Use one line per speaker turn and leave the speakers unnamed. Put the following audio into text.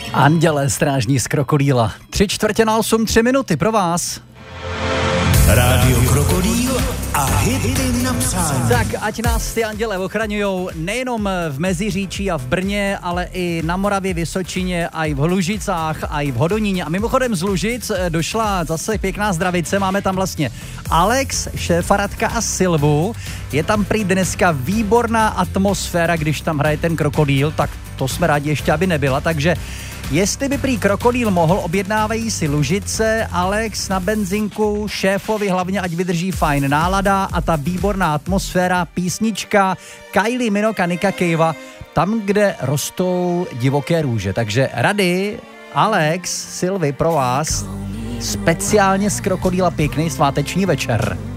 Andělé strážní z Krokodýla. 7:45, 3 minuty pro vás.
Rádio Krokodýl a hity na přání.
Tak ať nás ty anděle ochraňujou nejenom v Meziříčí a v Brně, ale i na Moravě, Vysočině, a i v Hlužicách, a i v Hodoníně. A mimochodem z Lužic došla zase pěkná zdravice, máme tam vlastně Alex, šéfa Radka a Silvu. Je tam prý dneska výborná atmosféra, když tam hraje ten Krokodýl, tak to jsme rádi ještě, aby nebyla, takže jestli by prý Krokodýl mohl, objednávají si Lužice, Alex na benzinku, šéfovi hlavně ať vydrží fajn nálada a ta výborná atmosféra, písnička Kylie Minogue a Nicka Cavea, tam, kde rostou divoké růže. Takže rady, Alex, Silvy pro vás, speciálně z Krokodýla pěkný sváteční večer.